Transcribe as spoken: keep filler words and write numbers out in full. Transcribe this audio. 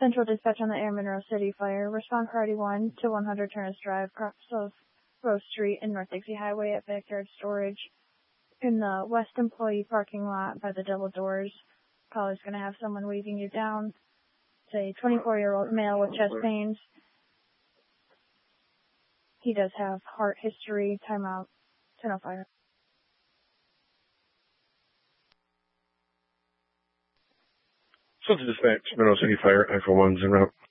Central Dispatch on the Air Monroe City Fire. Respond Priority one to one hundred Turnus Drive, cross of Rose Street and North Dixie Highway at Backyard Storage in the West Employee Parking Lot by the double doors. Call is going to have someone waving you down. It's a twenty-four-year-old male with chest pains. He does have heart history. Timeout. ten oh five. Central Dispatch, Monroe City Fire, I four one's en route.